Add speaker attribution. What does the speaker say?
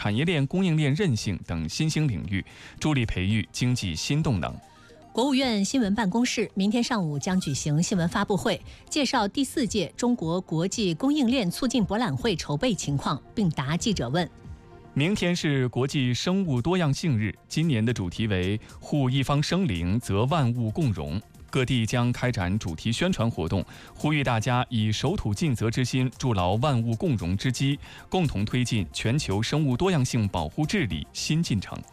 Speaker 1: 产业链、供应链韧性等新兴领域，助力培育经济新动能。
Speaker 2: 国务院新闻办公室明天上午将举行新闻发布会，介绍第4届中国国际供应链促进博览会筹备情况，并答记者问。
Speaker 1: 明天是国际生物多样性日，今年的主题为“护一方生灵，则万物共荣”。各地将开展主题宣传活动，呼吁大家以守土尽责之心，筑牢万物共荣之基，共同推进全球生物多样性保护治理新进程。